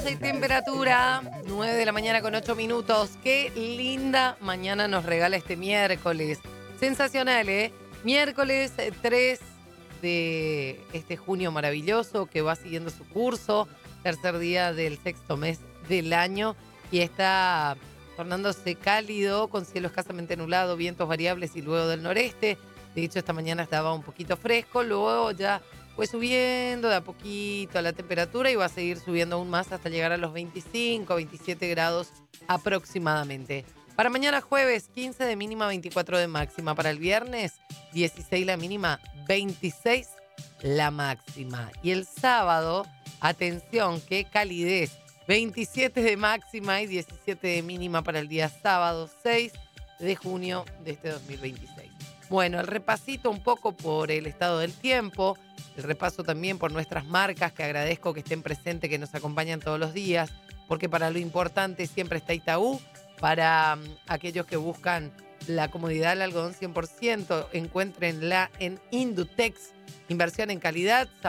grados de temperatura, 9 de la mañana con 8 minutos. Qué linda mañana nos regala este miércoles. Sensacional, ¿eh? Miércoles 3 de este junio maravilloso que va siguiendo su curso. Tercer día del sexto mes del año y está tornándose cálido con cielo escasamente nublado, vientos variables y luego del noreste. De hecho, esta mañana estaba un poquito fresco, luego ya fue subiendo de a poquito la temperatura y va a seguir subiendo aún más hasta llegar a los 25, 27 grados aproximadamente. Para mañana jueves, 15 de mínima, 24 de máxima. Para el viernes, 16 la mínima, 26 la máxima. Y el sábado, atención, qué calidez, 27 de máxima y 17 de mínima para el día sábado, 6 de junio de este 2026. Bueno, el repasito un poco por el estado del tiempo, el repaso también por nuestras marcas, que agradezco que estén presentes, que nos acompañan todos los días, porque para lo importante siempre está Itaú. Para aquellos que buscan la comodidad del algodón 100%, encuéntrenla en Indutex. Inversión en calidad,